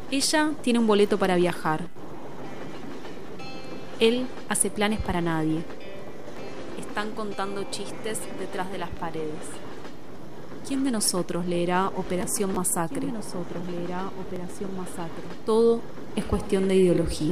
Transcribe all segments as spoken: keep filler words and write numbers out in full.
Ella tiene un boleto para viajar. Él hace planes para nadie. Están contando chistes detrás de las paredes. ¿Quién de nosotros leerá Operación Masacre? ¿Quién de nosotros leerá Operación Masacre? Todo es cuestión de ideología.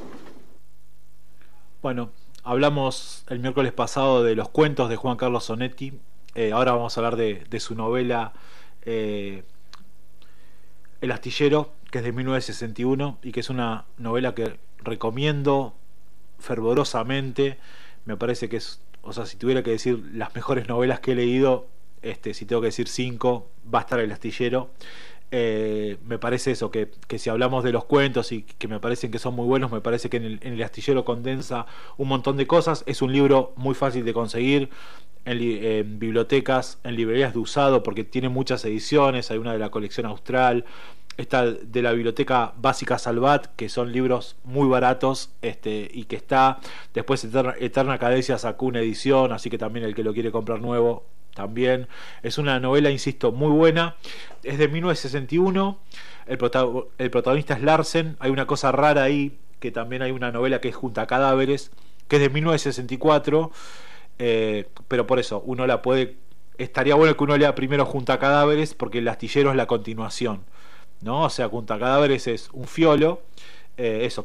Bueno, hablamos el miércoles pasado de los cuentos de Juan Carlos Onetti. Eh, ahora vamos a hablar de, de su novela eh, El astillero, que es de mil novecientos sesenta y uno y que es una novela que recomiendo fervorosamente. Me parece que es, o sea, si tuviera que decir las mejores novelas que he leído, este, si tengo que decir cinco, va a estar El astillero. Eh, me parece eso, que, que si hablamos de los cuentos y que me parecen que son muy buenos, me parece que en el, en el astillero condensa un montón de cosas. Es un libro muy fácil de conseguir en, en bibliotecas, en librerías de usado, porque tiene muchas ediciones. Hay una de la colección austral, esta de la biblioteca básica Salvat, que son libros muy baratos, este, y que está después Eterna, Eterna Cadencia sacó una edición, así que también el que lo quiere comprar nuevo también. Es una novela, insisto, muy buena. Es de mil novecientos sesenta y uno. El, prota- el protagonista es Larsen. Hay una cosa rara ahí, que también hay una novela que es Junta Cadáveres, que es de mil novecientos sesenta y cuatro. Eh, pero por eso, uno la puede... Estaría bueno que uno lea primero Junta Cadáveres, porque El astillero es la continuación, ¿no? O sea, Junta Cadáveres es un fiolo. Eh, eso,